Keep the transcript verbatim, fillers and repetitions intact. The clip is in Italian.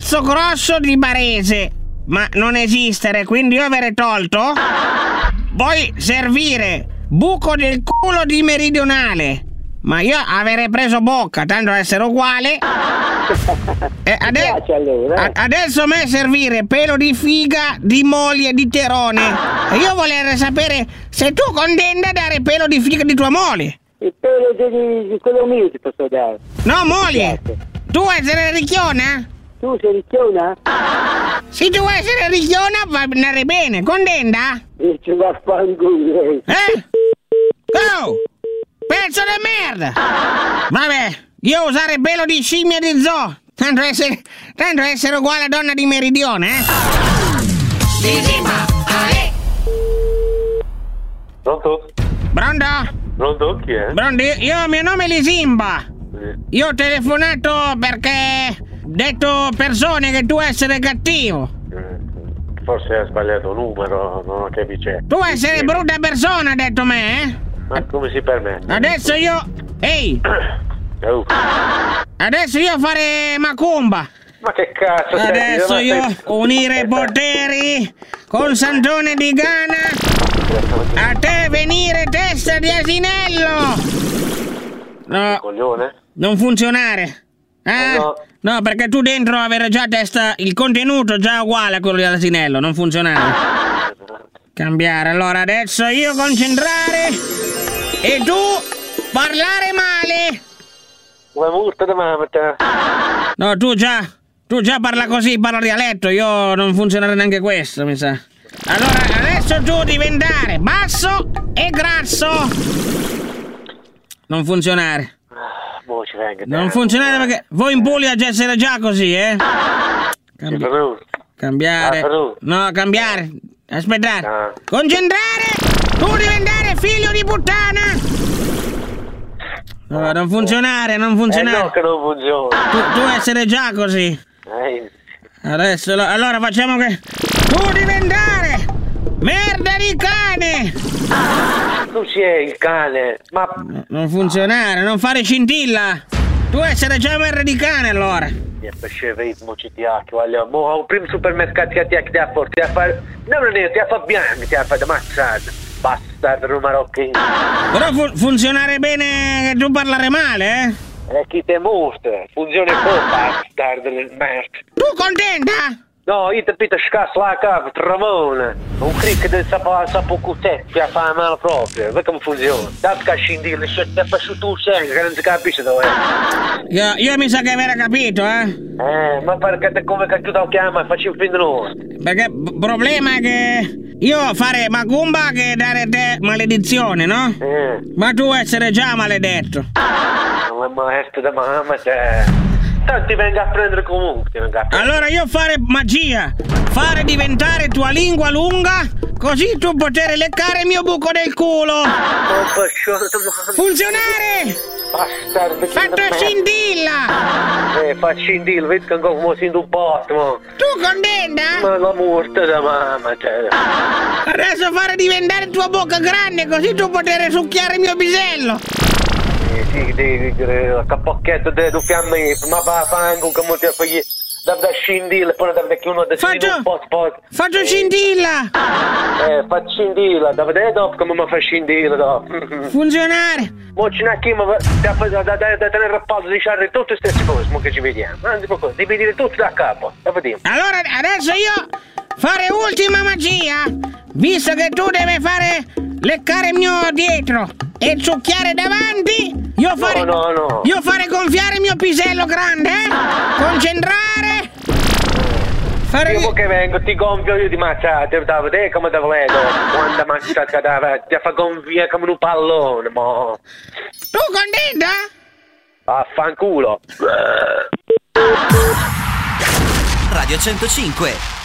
cazzo grosso di barese, ma non esistere, quindi io avrei tolto. Poi servire buco del culo di meridionale, ma io avrei preso bocca, tanto essere uguale. E ade- allora. a- adesso a me servire pelo di figa di moglie di Terone. E io volevo sapere se tu contenta dare pelo di figa di tua moglie. Il pelo di, di quello mio ti posso dare. No, moglie, Grazie. tu vuoi essere ricchiona? Tu sei ricchiona? Se tu vuoi essere ricchiona va andare bene, contenta? Dici vaffanculo. Eh? Oh! Pezzo di merda! Vabbè, io usare pelo di scimmia di zoo. Tanto essere, tanto essere uguale a donna di meridione, eh? Lisimba, ale! Pronto? Pronto? Pronto? Chi è? Pronto? Io, mio nome è Lisimba. Io ho telefonato perché detto persone che tu essere cattivo. Forse hai sbagliato numero, non ho capito. Tu essere brutta persona, ha detto me, eh? Ma come si permette? Adesso io... Ehi! Oh. Adesso io fare macumba. Ma che cazzo sei? Adesso Ma io sei- unire i poteri con Santone di Gana. A te venire testa di asinello. No, Coglione? non funzionare. Eh? No. No, perché tu dentro avere già testa... Il contenuto già uguale a quello di asinello, non funzionare. Cambiare. Allora adesso io concentrare e tu parlare male. Come multa da mamma te? No, tu già, tu già parla così, parla dialetto, io non funzionerà neanche questo, mi sa. Allora, adesso tu diventare basso e grasso. Non funzionare. Mo ci venga. Non funzionare perché voi in Puglia già siete già così, eh? Cambi- cambiare. Ah, però. No, cambiare. Aspettare. Ah. Concentrare. Tu diventare figlio di puttana. No, non funzionare, non Eh funzionare. no che non funziona. Tu, tu essere già così. Eh, Adesso, lo- allora facciamo che... Tu diventare merda di cane. tu sei il cane. Ma Non funzionare, non fare scintilla. Tu essere già merda di cane allora. mi piaceva il mocitiacchio, voglio. Mo al primo supermercato che ti ha che ti ha fatto, ti ha fatto. No, non è, ti ha fatto bianco, ti ha fatto ammazzare. Bastardo marocchino. Però fu- funzionare bene che tu parlare male, eh? E chi te morte? Funziona un bastardo del merda. Tu contenta? No, io ti pito scasso la capa, tramone. Un cric del sapo, sapo cutetto, ti fa male proprio. Vedi come funziona. Tanto che scindire, se ti fa su tu sangue, che non si capisce dove è. Io, io mi sa che avere capito, eh? Eh, ma perché te come che tu ti chiami, facci un fin di noi. Perché il problema è che io fare macumba che dare te maledizione, no? Eh, Ma tu essere già maledetto. non è maestro da mamma, te. Tanto ti venga a prendere comunque, ti venga a prendere. Allora io fare magia, fare diventare tua lingua lunga, così tu poter leccare il mio buco del culo. Non faccio domande. Funzionare! Bastardo, che Fatto merda. scintilla! Eh, fa scindile, vedi che ancora come si un po', mo. Tu contenta? Ma la morte da mamma, te. Adesso fare diventare tua bocca grande, così tu poter succhiare il mio pisello. Sì, sì, devi dire, il capocchetto di un fiamme, ma va a fango, come ti fai, da da scindile, poi da che uno decide Faccio- un po' spot. Faccio scintilla! Eh, fa scindile, da vedere dopo come mi fa scindile, dopo. Funzionare! Mo ce n'è chi mi da, da, da, da tenere a pausa di sciarre tutte le stesse cose, mo che ci vediamo. Non tipo così, devi dire tutto da capo, da vediamo. Allora adesso io fare ultima magia, visto che tu devi fare leccare il mio dietro e succhiare davanti, io fare, no, no. io fare gonfiare il mio pisello grande, eh? Concentrare, fare... Io mo che vengo, ti gonfio io di mazzate, da vedere come te vedo, quando mazzata da ti fa gonfiare come un pallone, mo. Tu contenta? Affanculo. Radio centocinque